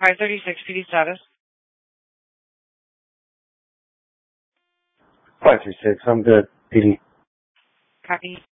536 PD status. 536, I'm good. PD. Copy.